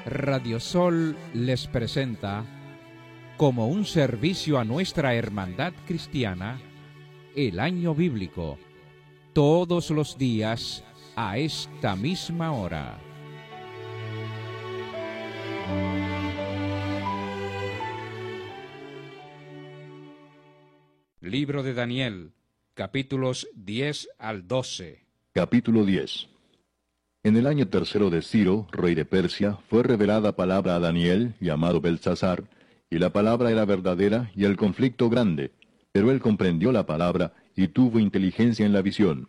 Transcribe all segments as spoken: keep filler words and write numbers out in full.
Radio Sol les presenta, como un servicio a nuestra hermandad cristiana, el año bíblico, todos los días a esta misma hora. Libro de Daniel, capítulos diez al doce. Capítulo diez. En el año tercero de Ciro, rey de Persia, fue revelada palabra a Daniel, llamado Beltsasar, y la palabra era verdadera y el conflicto grande, pero él comprendió la palabra y tuvo inteligencia en la visión.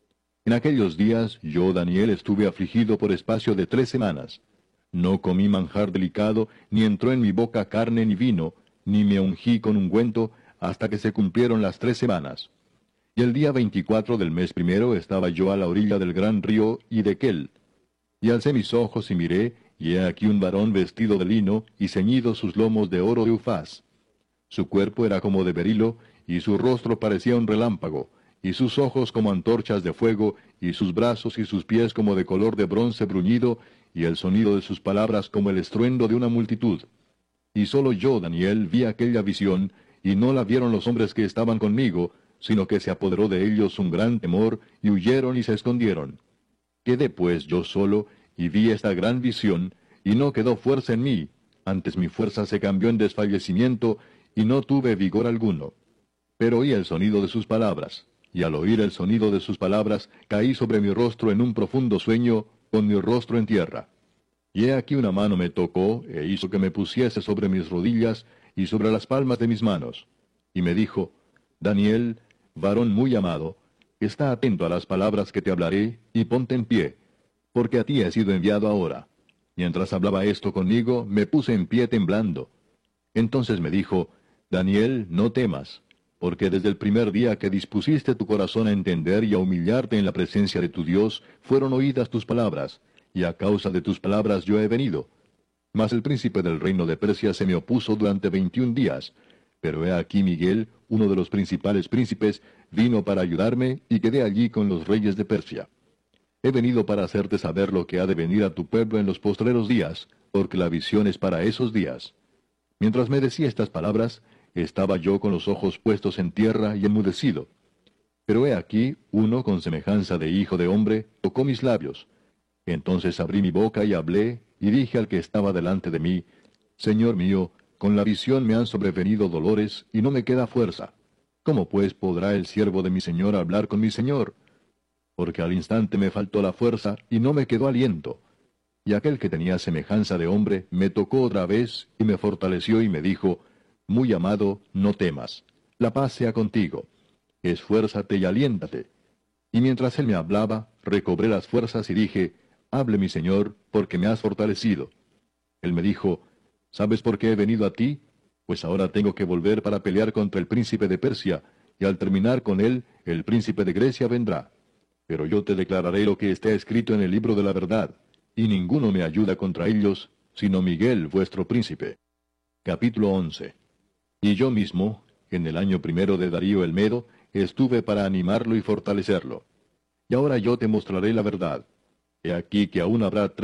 En aquellos días yo, Daniel, estuve afligido por espacio de tres semanas. No comí manjar delicado, ni entró en mi boca carne ni vino, ni me ungí con ungüento, hasta que se cumplieron las tres semanas. Y el día veinticuatro del mes primero estaba yo a la orilla del gran río Hiddekel. Y alcé mis ojos y miré, y he aquí un varón vestido de lino, y ceñidos sus lomos de oro de Ufaz. Su cuerpo era como de berilo, y su rostro parecía un relámpago, y sus ojos como antorchas de fuego, y sus brazos y sus pies como de color de bronce bruñido, y el sonido de sus palabras como el estruendo de una multitud. Y solo yo, Daniel, vi aquella visión, y no la vieron los hombres que estaban conmigo, sino que se apoderó de ellos un gran temor, y huyeron y se escondieron. Quedé pues yo solo, y vi esta gran visión, y no quedó fuerza en mí, antes mi fuerza se cambió en desfallecimiento, y no tuve vigor alguno. Pero oí el sonido de sus palabras, y al oír el sonido de sus palabras, caí sobre mi rostro en un profundo sueño, con mi rostro en tierra. Y he aquí una mano me tocó, e hizo que me pusiese sobre mis rodillas, y sobre las palmas de mis manos. Y me dijo, Daniel, varón muy amado, está atento a las palabras que te hablaré, y ponte en pie, porque a ti he sido enviado ahora. Mientras hablaba esto conmigo, me puse en pie temblando. Entonces me dijo, Daniel, no temas, porque desde el primer día que dispusiste tu corazón a entender y a humillarte en la presencia de tu Dios, fueron oídas tus palabras, y a causa de tus palabras yo he venido. Mas el príncipe del reino de Persia se me opuso durante veintiún días, pero he aquí Miguel, uno de los principales príncipes, vino para ayudarme, y quedé allí con los reyes de Persia. He venido para hacerte saber lo que ha de venir a tu pueblo en los postreros días, porque la visión es para esos días. Mientras me decía estas palabras, estaba yo con los ojos puestos en tierra y enmudecido. Pero he aquí, uno con semejanza de hijo de hombre, tocó mis labios. Entonces abrí mi boca y hablé, y dije al que estaba delante de mí, Señor mío, con la visión me han sobrevenido dolores, y no me queda fuerza. ¿Cómo pues podrá el siervo de mi Señor hablar con mi Señor? Porque al instante me faltó la fuerza, y no me quedó aliento. Y aquel que tenía semejanza de hombre, me tocó otra vez, y me fortaleció y me dijo, Muy amado, no temas, la paz sea contigo. Esfuérzate y aliéntate. Y mientras él me hablaba, recobré las fuerzas y dije, Hable mi Señor, porque me has fortalecido. Él me dijo, ¿Sabes por qué he venido a ti? Pues ahora tengo que volver para pelear contra el príncipe de Persia, y al terminar con él, el príncipe de Grecia vendrá. Pero yo te declararé lo que está escrito en el libro de la verdad, y ninguno me ayuda contra ellos, sino Miguel, vuestro príncipe. Capítulo once. Y yo mismo, en el año primero de Darío el Medo, estuve para animarlo y fortalecerlo. Y ahora yo te mostraré la verdad. He aquí que aún habrá tres